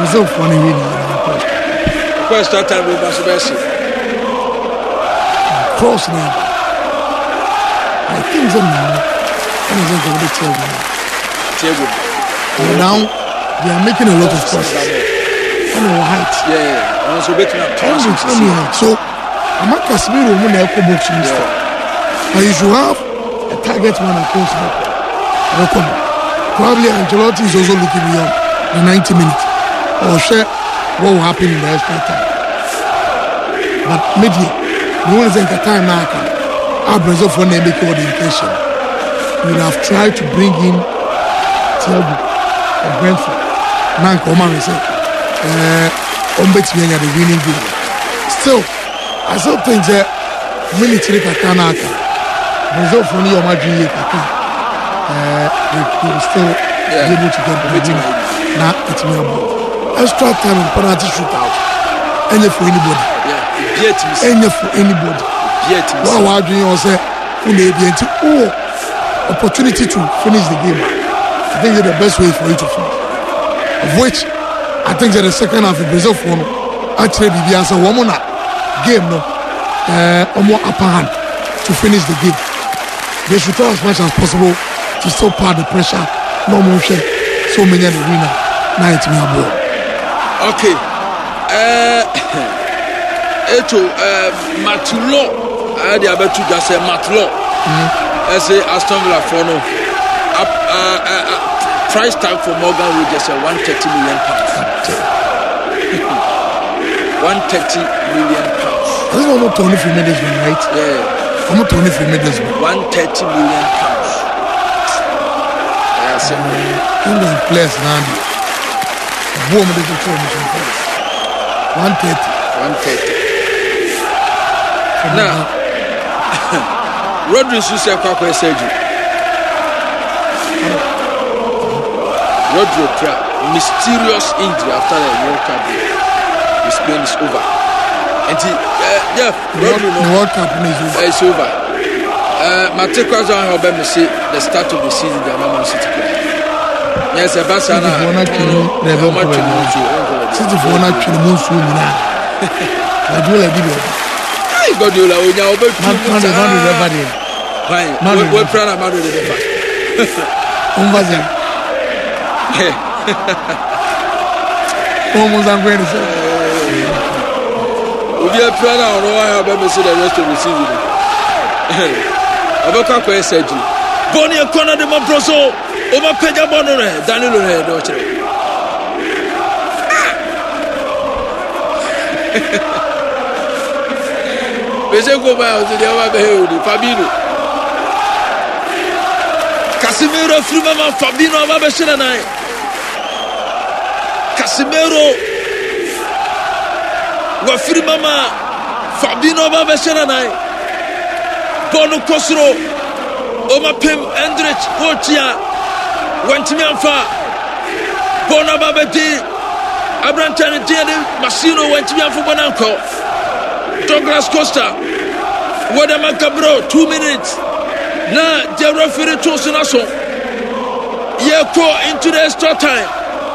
Brazil for the winning. First time we must be cross now. I think so now. And it's going to be table. Now they are making a lot of crosses. On our height. Yeah. Also better now. So I'm not Casemiro when they come box instead. But you should have a target man across the probably Ancelotti is also looking beyond the 90 minutes. Or share what will happen in the extra time. But maybe the only thing at time now our Brazil for them make all the intention. We would have tried to bring in Thiago or Brentford. Now come on and say the winning game. Still, I still think that military Kakanaka Brazil for me or my dream they will still be able to get the winning. Now it's me about extra time and penalty shootout. Any for anybody. Any for anybody. What are you doing? Say, opportunity to finish the game. I think that's the best way for you to finish. Of which, I think that the second half of Brazil for actually the answer one more game no, more upper hand to finish the game. They should try as much as possible to still pad the pressure. No motion. So many of the winner. Now it's me aboard. Okay. Matulo. I had about to just say Matulo. I say Aston Villa for no. Price tag for Morgan Rogers is £130 million. £130 million. This is not Tony for management, right? Yeah. I'm not Tony for management. £130 million. England players now. Boom, they can throw mission first. 130. Now, Rodri Susia Kwakwa Sergio. Rodri mysterious injury after the World Cup. His pain is over. And Rodri the World Cup is over. Mateko Azan Hobem say the start of the season, the Man City player. Yes, Basana. City for not to move soon now. I do like it. I got you like now, but we're proud about it. Almost I'm going to say. We are proud of how I have said the rest of the season. Abaka Sergio. Bonnie a corner de Mabroso. Over Peja Bonore, Danilo Doce. Go by to the other Fabino Casemiro Frimama Fabino Ababeshanai Casemiro Wafrimama Fabino Ababeshanai Bono Cosro Omapim Endrich Hortia Wentimianfa Bono Babeti Abrantan Masino Wentimianfa Bonanko Douglas Costa, Wadama Cabro, 2 minutes. Now, the referee chose an assault. Into the extra time.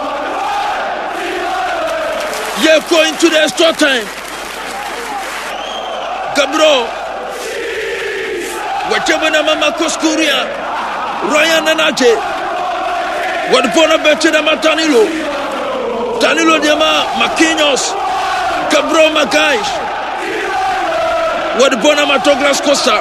Into the extra time. Cabro, whatever Mama Coscuria, Ryan Nanaje, what Bona Betcheda Matanilo, Danilo Diama, Maquinos, Cabro Macais. What Bonama Douglas Costa.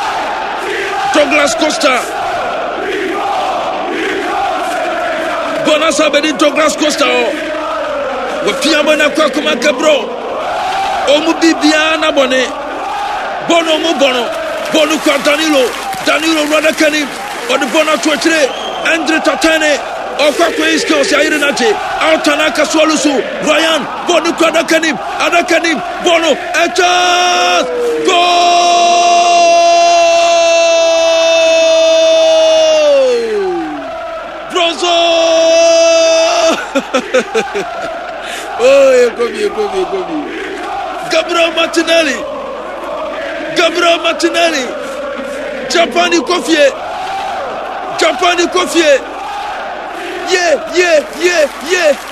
Bonasa Bedi Douglas Costa. What Piamona Kwakuma Cabro. Omu Bibiana Bone. Bono Mubono. Bonu Danilo Radakani. Or the Bona Twatre. Andre Tatane. Okwakwe Iskos Yairinache. Altanaka Swolusu. Ryan. Bonu Kwadakanim. Adakanim. Bono. Etas. Goal! Bronzo! Oh, Kobe. Gabriel Martinelli. Japani Kofie. Yeah.